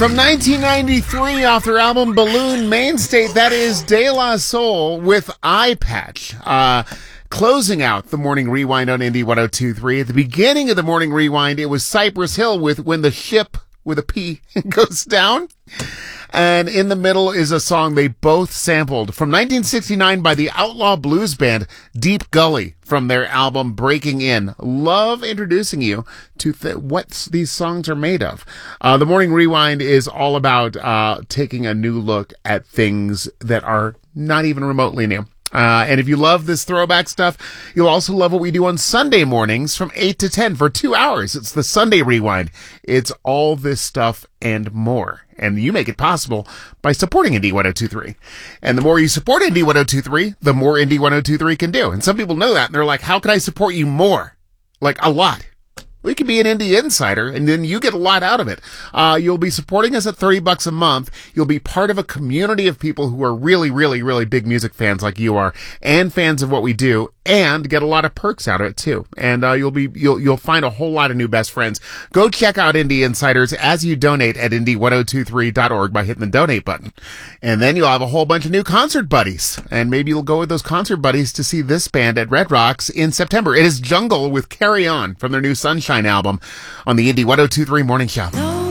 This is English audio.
From 1993, off their album Balloon Main State, that is De La Soul with Eye Patch. Closing out the Morning Rewind on Indie 102.3. At the beginning of the Morning Rewind, it was Cypress Hill with When the Ship, with a P, goes down. And in the middle is a song they both sampled from 1969 by the outlaw blues band Deep Gully from their album Breaking In. Love introducing you to what these songs are made of. The Morning Rewind is all about taking a new look at things that are not even remotely new. And if you love this throwback stuff, you'll also love what we do on Sunday mornings from 8 to 10 for 2 hours. It's the Sunday Rewind. It's all this stuff and more. And you make it possible by supporting Indie 102.3. And the more you support Indie 102.3, the more Indie 102.3 can do. And some people know that, and they're like, how can I support you more? Like, a lot. We could be an Indie Insider, and then you get a lot out of it. You'll be supporting us at $30 a month. You'll be part of a community of people who are really, really, really big music fans like you are, and fans of what we do, and get a lot of perks out of it too. And you'll find a whole lot of new best friends. Go check out Indie Insiders as you donate at indie1023.org by hitting the donate button. And then you'll have a whole bunch of new concert buddies. And maybe you'll go with those concert buddies to see this band at Red Rocks in September. It is Jungle with Carry On from their new Sunshine album on the Indie 102.3 Morning Show.